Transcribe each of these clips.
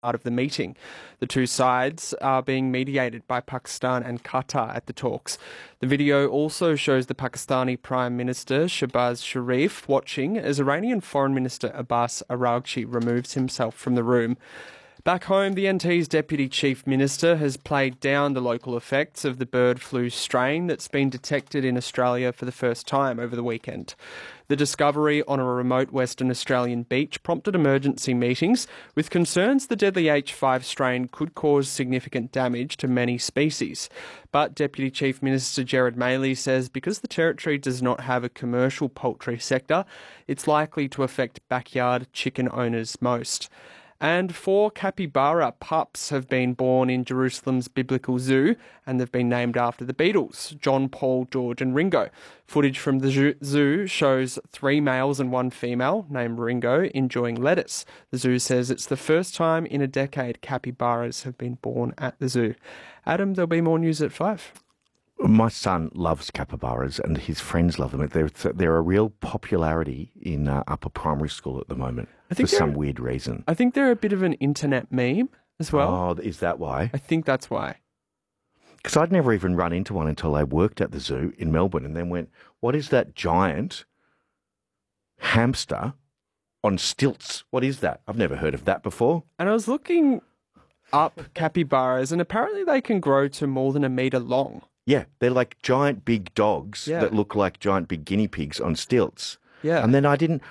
part of the meeting. The two sides are being mediated by Pakistan and Qatar at the talks. The video also shows the Pakistani Prime Minister Shehbaz Sharif watching as Iranian Foreign Minister Abbas Araghchi removes himself from the room. Back home, the NT's Deputy Chief Minister has played down the local effects of the bird flu strain that's been detected in Australia for the first time over the weekend. The discovery on a remote Western Australian beach prompted emergency meetings with concerns the deadly H5 strain could cause significant damage to many species. But Deputy Chief Minister Gerard Maley says because the territory does not have a commercial poultry sector, it's likely to affect backyard chicken owners most. And 4 capybara pups have been born in Jerusalem's Biblical Zoo, and they've been named after the Beatles, John, Paul, George and Ringo. Footage from the zoo shows 3 males and 1 female, named Ringo, enjoying lettuce. The zoo says it's the first time in a decade capybaras have been born at the zoo. Adam, there'll be more news at 5. My son loves capybaras and his friends love them. They're a real popularity in upper primary school at the moment for some weird reason. I think they're a bit of an internet meme as well. Oh, is that why? I think that's why. Because I'd never even run into one until I worked at the zoo in Melbourne and then went, what is that giant hamster on stilts? What is that? I've never heard of that before. And I was looking up capybaras and apparently they can grow to more than 1 metre long. Yeah, they're like giant big dogs that look like giant big guinea pigs on stilts. Yeah. And then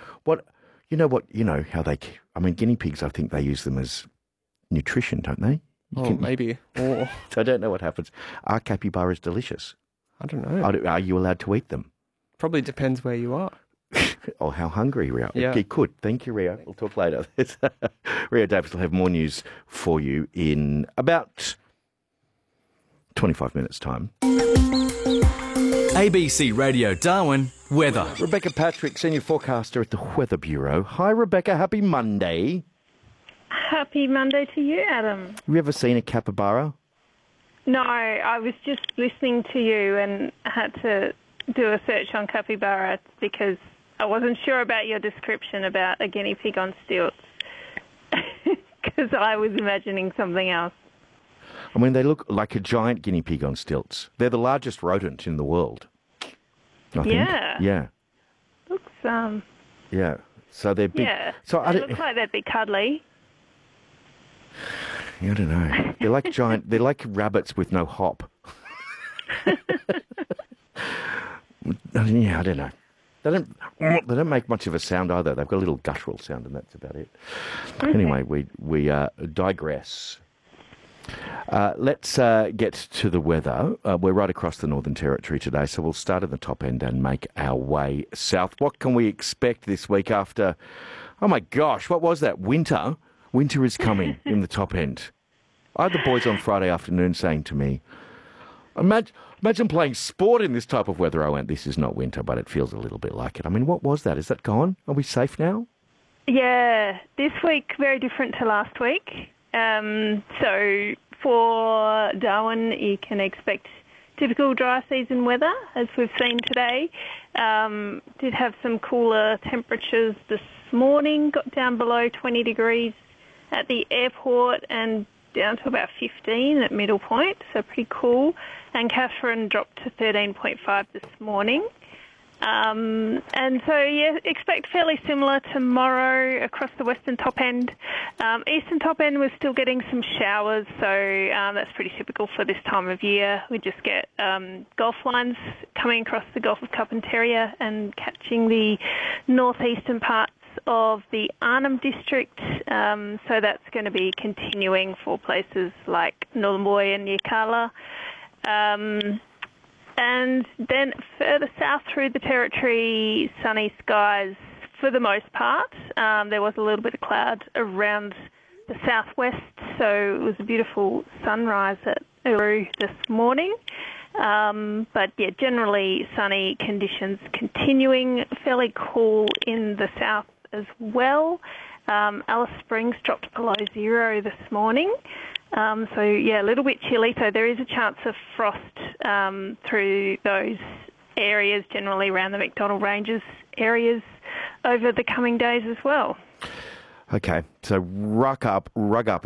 guinea pigs, I think they use them as nutrition, don't they? Maybe. So I don't know what happens. Are capybaras delicious? I don't know. Are you allowed to eat them? Probably depends where you are. Oh, how hungry, Rio. Yeah. It could. Thank you, Rio. We'll talk later. Rio Davis will have more news for you in about 25 minutes' time. ABC Radio Darwin, weather. Rebecca Patrick, senior forecaster at the Weather Bureau. Hi, Rebecca. Happy Monday. Happy Monday to you, Adam. Have you ever seen a capybara? No, I was just listening to you and had to do a search on capybara because I wasn't sure about your description about a guinea pig on stilts because I was imagining something else. I mean, they look like a giant guinea pig on stilts. They're the largest rodent in the world, I think. Yeah. Looks, yeah. So they're big. Yeah. So they look like they'd be cuddly. I don't know. They're like they're like rabbits with no hop. Yeah, I don't know. They don't make much of a sound either. They've got a little guttural sound and that's about it. Okay. Anyway, we digress. Let's get to the weather. We're right across the Northern Territory today, so we'll start at the top end and make our way south. What can we expect this week after, oh my gosh, what was that? Winter? Winter is coming in the top end. I had the boys on Friday afternoon saying to me, imagine playing sport in this type of weather. I went, this is not winter, but it feels a little bit like it. I mean, what was that? Is that gone? Are we safe now? Yeah, this week very different to last week. So for Darwin, you can expect typical dry season weather, as we've seen today. Did have some cooler temperatures this morning, got down below 20 degrees at the airport and down to about 15 at Middle Point, so pretty cool. And Katherine dropped to 13.5 this morning. And so, yeah, expect fairly similar tomorrow across the western top end. Eastern top end, we're still getting some showers, so that's pretty typical for this time of year. We just get Gulf lines coming across the Gulf of Carpentaria and catching the northeastern parts of the Arnhem District. So that's going to be continuing for places like Nhulunbuy and Yirrkala. And then further south through the territory, sunny skies for the most part. There was a little bit of cloud around the southwest, so it was a beautiful sunrise at Uluru this morning. But yeah, generally sunny conditions continuing, fairly cool in the south as well. Alice Springs dropped below 0 this morning. So, yeah, a little bit chilly. So there is a chance of frost through those areas, generally around the McDonnell Ranges areas over the coming days as well. Okay, so rug up